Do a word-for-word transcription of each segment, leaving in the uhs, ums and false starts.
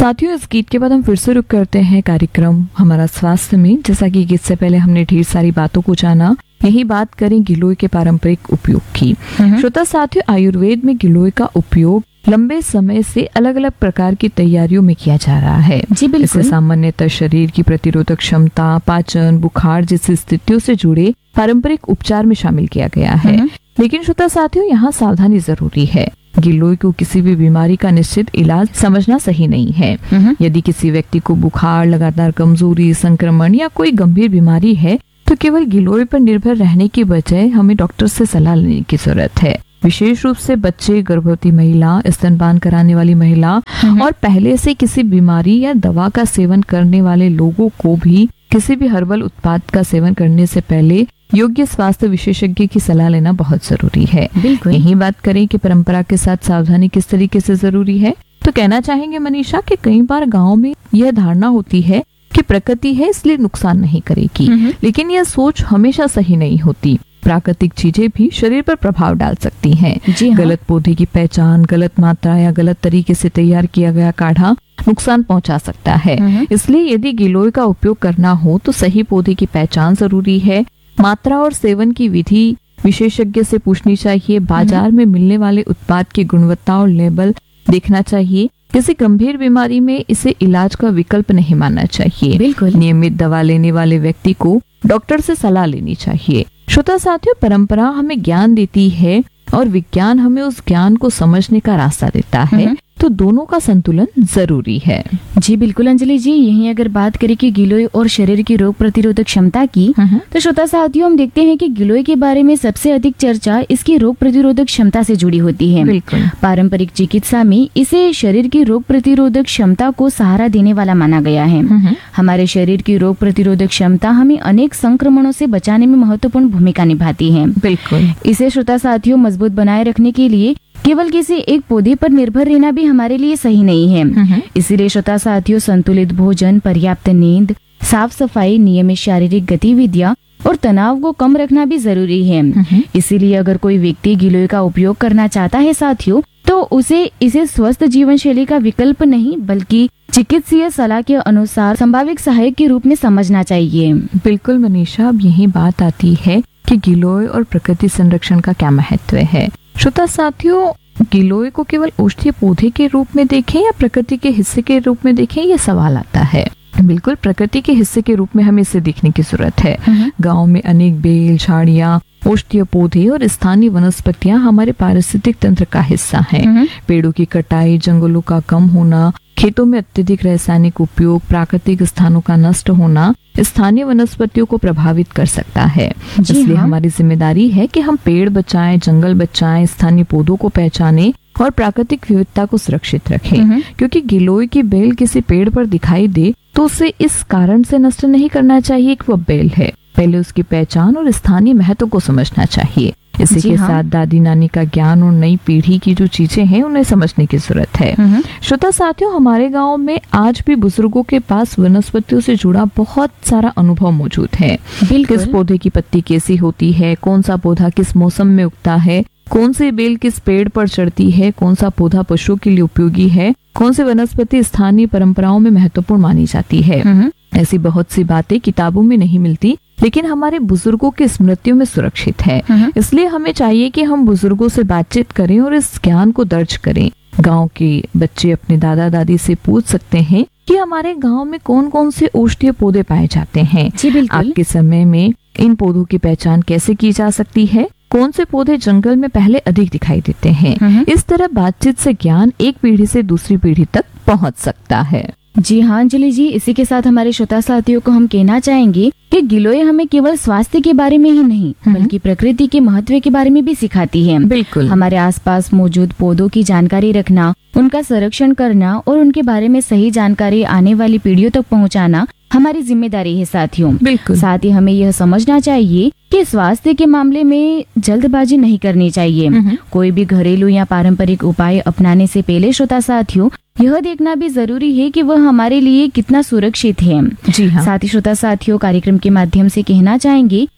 साथियों, इस गीत के बाद हम फिर से रुक करते हैं कार्यक्रम हमारा स्वास्थ्य में। जैसा कि गीत से पहले हमने ढेर सारी बातों को जाना, यही बात करें गिलोय के पारंपरिक उपयोग की। श्रोता साथियों, आयुर्वेद में गिलोय का उपयोग लंबे समय से अलग अलग प्रकार की तैयारियों में किया जा रहा है। जी बिल्कुल। इससे सामान्यतः शरीर की प्रतिरोधक क्षमता, पाचन, बुखार जैसी स्थितियों से जुड़े पारंपरिक उपचार में शामिल किया गया है। लेकिन श्रोता साथियों, यहाँ सावधानी जरूरी है। गिलोय को किसी भी बीमारी का निश्चित इलाज समझना सही नहीं है। यदि किसी व्यक्ति को बुखार, लगातार कमजोरी, संक्रमण या कोई गंभीर बीमारी है तो केवल गिलोय पर निर्भर रहने की बजाय हमें डॉक्टर से सलाह लेने की जरूरत है। विशेष रूप से बच्चे, गर्भवती महिला, स्तनपान कराने वाली महिला और पहले से किसी बीमारी या दवा का सेवन करने वाले लोगों को भी किसी भी हर्बल उत्पाद का सेवन करने से पहले योग्य स्वास्थ्य विशेषज्ञ की सलाह लेना बहुत जरूरी है। यही बात करें कि परंपरा के साथ सावधानी किस तरीके से जरूरी है, तो कहना चाहेंगे मनीषा कि कई बार गाँव में यह धारणा होती है कि प्रकृति है इसलिए नुकसान नहीं करेगी, लेकिन यह सोच हमेशा सही नहीं होती। प्राकृतिक चीजें भी शरीर पर प्रभाव डाल सकती हैं। हाँ। गलत पौधे की पहचान, गलत मात्रा या गलत तरीके से तैयार किया गया काढ़ा नुकसान पहुंचा सकता है। इसलिए यदि गिलोय का उपयोग करना हो तो सही पौधे की पहचान जरूरी है। मात्रा और सेवन की विधि विशेषज्ञ से पूछनी चाहिए। बाजार में मिलने वाले उत्पाद की गुणवत्ता और लेबल देखना चाहिए। किसी गंभीर बीमारी में इसे इलाज का विकल्प नहीं मानना चाहिए। बिल्कुल। नियमित दवा लेने वाले व्यक्ति को डॉक्टर से सलाह लेनी चाहिए। श्रोता साथियों, परंपरा हमें ज्ञान देती है और विज्ञान हमें उस ज्ञान को समझने का रास्ता देता है, तो दोनों का संतुलन जरूरी है। जी बिल्कुल अंजलि जी, यहीं अगर बात करें कि गिलोय और शरीर की रोग प्रतिरोधक क्षमता की, तो श्रोता साथियों हम देखते हैं कि गिलोय के बारे में सबसे अधिक चर्चा इसकी रोग प्रतिरोधक क्षमता से जुड़ी होती है। बिल्कुल। पारंपरिक चिकित्सा में इसे शरीर की रोग प्रतिरोधक क्षमता को सहारा देने वाला माना गया है। हमारे शरीर की रोग प्रतिरोधक क्षमता हमें अनेक संक्रमणों से बचाने में महत्वपूर्ण भूमिका निभाती है। बिल्कुल। इसे श्रोता साथियों मजबूत बनाए रखने के लिए केवल किसी एक पौधे पर निर्भर रहना भी हमारे लिए सही नहीं है। इसीलिए श्रोता साथियों, संतुलित भोजन, पर्याप्त नींद, साफ सफाई, नियमित शारीरिक गतिविधियां और तनाव को कम रखना भी जरूरी है। इसीलिए अगर कोई व्यक्ति गिलोय का उपयोग करना चाहता है साथियों, तो उसे इसे स्वस्थ जीवन शैली का विकल्प नहीं बल्कि चिकित्सीय सलाह के अनुसार संभावित सहायक के रूप में समझना चाहिए। बिल्कुल मनीषा, अब यही बात आती है कि गिलोय और प्रकृति संरक्षण का क्या महत्व है। श्रोता साथियों, गिलोय को केवल औषधीय पौधे के रूप में देखें या प्रकृति के हिस्से के रूप में देखें, ये सवाल आता है। बिल्कुल प्रकृति के हिस्से के रूप में हमें इसे देखने की जरूरत है। गांव में अनेक बेल, झाड़ियां, औषधीय पौधे और स्थानीय वनस्पतियां हमारे पारिस्थितिक तंत्र का हिस्सा हैं। पेड़ों की कटाई, जंगलों का कम होना, खेतों में अत्यधिक रासायनिक उपयोग, प्राकृतिक स्थानों का नष्ट होना स्थानीय वनस्पतियों को प्रभावित कर सकता है। इसलिए हाँ। हमारी जिम्मेदारी है कि हम पेड़ बचाएं, जंगल बचाएं, स्थानीय पौधों को पहचानें और प्राकृतिक विविधता को सुरक्षित रखें। क्योंकि गिलोय की बेल किसी पेड़ पर दिखाई दे तो उसे इस कारण से नष्ट नहीं करना चाहिए कि वह बेल है। पहले उसकी पहचान और स्थानीय महत्व को समझना चाहिए। इसी के हाँ। साथ दादी नानी का ज्ञान और नई पीढ़ी की जो चीजें हैं उन्हें समझने की जरूरत है। श्रोता साथियों, हमारे गांव में आज भी बुजुर्गों के पास वनस्पतियों से जुड़ा बहुत सारा अनुभव मौजूद है। किस पौधे की पत्ती कैसी होती है, कौन सा पौधा किस मौसम में उगता है, कौन सी बेल किस पेड़ पर चढ़ती है, कौन सा पौधा पशुओं के लिए उपयोगी है, कौन सी वनस्पति स्थानीय परंपराओं में महत्वपूर्ण मानी जाती है। ऐसी बहुत सी बातें किताबों में नहीं मिलती, लेकिन हमारे बुजुर्गों की स्मृतियों में सुरक्षित है। इसलिए हमें चाहिए कि हम बुजुर्गों से बातचीत करें और इस ज्ञान को दर्ज करें। गांव के बच्चे अपने दादा दादी से पूछ सकते हैं कि हमारे गांव में कौन कौन से औषधीय पौधे पाए जाते हैं। आपके समय में इन पौधों की पहचान कैसे की जा सकती है, कौन से पौधे जंगल में पहले अधिक दिखाई देते हैं। इस तरह बातचीत से ज्ञान एक पीढ़ी से दूसरी पीढ़ी तक पहुंच सकता है। जी हाँ अंजलि जी, इसी के साथ हमारे श्रोता साथियों को हम कहना चाहेंगे कि गिलोय हमें केवल स्वास्थ्य के बारे में ही नहीं बल्कि प्रकृति के महत्व के बारे में भी सिखाती है। बिल्कुल। हमारे आसपास मौजूद पौधों की जानकारी रखना, उनका संरक्षण करना और उनके बारे में सही जानकारी आने वाली पीढ़ियों तक पहुँचाना हमारी जिम्मेदारी है साथियों। बिल्कुल। साथ ही हमें यह समझना चाहिए कि स्वास्थ्य के मामले में जल्दबाजी नहीं करनी चाहिए। कोई भी घरेलू या पारंपरिक उपाय अपनाने से पहले श्रोता साथियों यह देखना भी जरूरी है कि वह हमारे लिए कितना सुरक्षित है। जी हाँ। साथ ही श्रोता साथियों कार्यक्रम के माध्यम से कहना चाहेंगे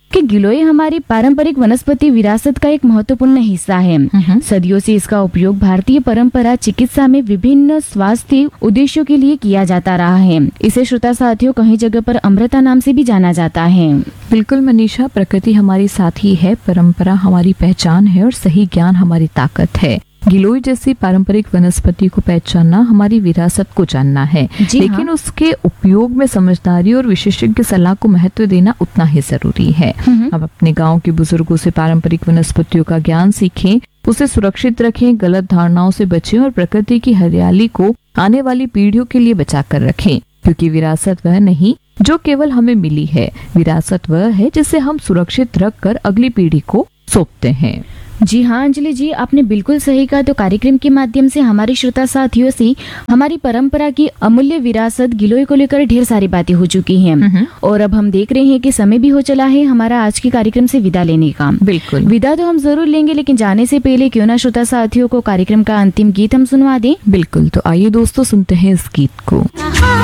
कि गिलोय हमारी पारंपरिक वनस्पति विरासत का एक महत्वपूर्ण हिस्सा है। सदियों से इसका उपयोग भारतीय परंपरा चिकित्सा में विभिन्न स्वास्थ्य उद्देश्यों के लिए किया जाता रहा है। इसे श्रोता साथियों कई जगह पर अमृता नाम से भी जाना जाता है। बिल्कुल मनीषा, प्रकृति हमारी साथी है, परंपरा हमारी पहचान है और सही ज्ञान हमारी ताकत है। गिलोय जैसी पारंपरिक वनस्पति को पहचानना हमारी विरासत को जानना है, लेकिन हाँ। उसके उपयोग में समझदारी और विशेषज्ञ सलाह को महत्व देना उतना ही जरूरी है। अब अपने गांव के बुजुर्गों से पारंपरिक वनस्पतियों का ज्ञान सीखें, उसे सुरक्षित रखें, गलत धारणाओं से बचें और प्रकृति की हरियाली को आने वाली पीढ़ियों के लिए बचा कर रखें, क्योंकि विरासत वह नहीं जो केवल हमें मिली है, विरासत वह है जिसे हम सुरक्षित रख कर अगली पीढ़ी को सौंपते हैं। जी हाँ अंजलि जी, आपने बिल्कुल सही कहा। तो कार्यक्रम के माध्यम से हमारे श्रोता साथियों से हमारी परंपरा की अमूल्य विरासत गिलोय को लेकर ढेर सारी बातें हो चुकी हैं और अब हम देख रहे हैं कि समय भी हो चला है हमारा आज के कार्यक्रम से विदा लेने का। बिल्कुल, विदा तो हम जरूर लेंगे, लेकिन जाने से पहले क्यों ना श्रोता साथियों को कार्यक्रम का अंतिम गीत हम सुनवा दें। बिल्कुल, तो आइए दोस्तों सुनते हैं इस गीत को।